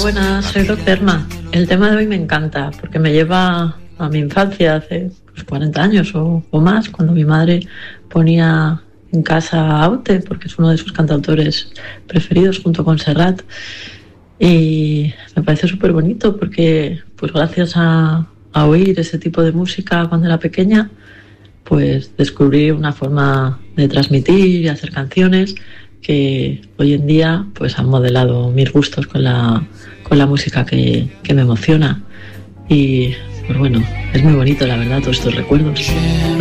buenas, soy Roxerma. El tema de hoy me encanta porque me lleva a mi infancia, hace 40 años o más, cuando mi madre ponía en casa Aute, porque es uno de sus cantautores preferidos junto con Serrat. Y me parece súper bonito porque, pues gracias a oír ese tipo de música cuando era pequeña, pues descubrí una forma de transmitir y hacer canciones que hoy en día pues han modelado mis gustos con la música que me emociona. Y pues bueno, es muy bonito la verdad todos estos recuerdos.